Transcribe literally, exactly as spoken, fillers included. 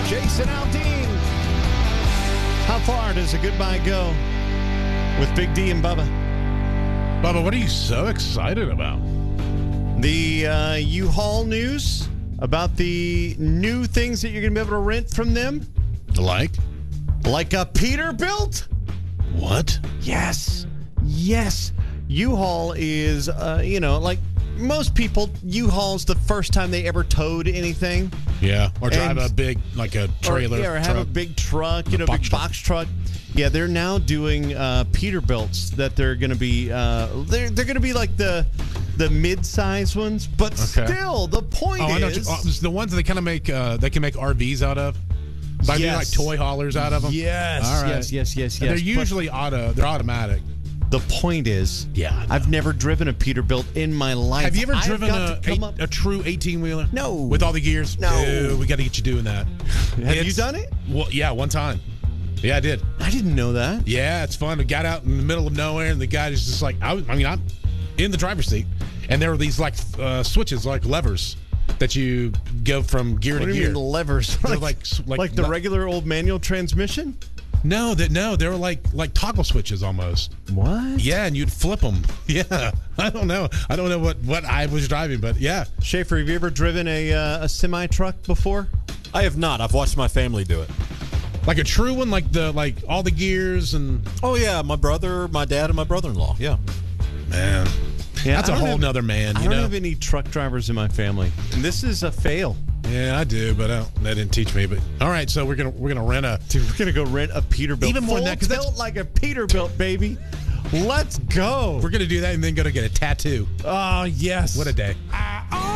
Jason Aldean. How far does a goodbye go with Big D and Bubba? Bubba, what are you so excited about? The uh, U-Haul news about the new things that you're going to be able to rent from them. Like? Like a Peterbilt? What? Yes. Yes. U-Haul is, uh, you know, like most people, U-Haul's the first time they ever towed anything. Yeah, or drive And- a big, like a trailer Or, yeah, or have truck. a big truck, you A know, box big truck. box truck. Yeah, they're now doing uh, Peterbilts that they're going to be, uh, they're, they're going to be like the the mid-size ones, but Okay. still, the point Oh, I know. is... what you- oh, it's the ones that they kind of make, uh, they can make R Vs out of? By being like Yes. toy haulers out of them? Yes, All right. yes, yes, yes, And yes. they're But usually auto, they're automatic. the point is, Yeah, I know. I've never driven a Peterbilt in my life. Have you ever I've driven got a, to come a, up- a true eighteen-wheeler? No. With all the gears? No. Dude, we got to get you doing that. Have you It's- done it? Well, yeah, one time. Yeah, I did. I didn't know that. Yeah, it's fun. We got out in the middle of nowhere, and the guy is just like, I, was, I mean, I'm in the driver's seat, and there were these like uh, switches, like levers, that you go from gear What to do you gear. mean the levers? They're like, like- like- like the like- regular old manual transmission? No, that no, they were like like toggle switches almost. What? Yeah, and you'd flip them. Yeah, I don't know. I don't know what, what I was driving, but yeah. Schaefer, have you ever driven a uh, a semi truck before? I have not. I've watched my family do it. Like a true one, like the like all the gears and Oh, yeah. My brother, my dad, and my brother-in-law. Yeah. man, Yeah, that's I a don't whole have- nother man. I You don't know? have any truck drivers in my family, and this is a fail. Yeah, I do, but I don't, they didn't teach me. But all right, so we're gonna we're gonna rent a. Dude, we're gonna go rent a Peterbilt. Even more than that, 'cause Full that's- tilt like a Peterbilt, baby. Let's go. We're gonna do that and then go to get a tattoo. Oh yes. What a day.